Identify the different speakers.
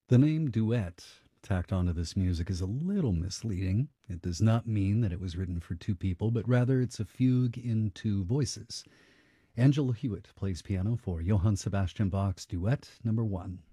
Speaker 1: The name duet tacked onto this music is a little misleading. It does not mean that it was written for two people, but rather it's a fugue in two voices. Angela Hewitt plays piano for Johann Sebastian Bach's Duet Number 1.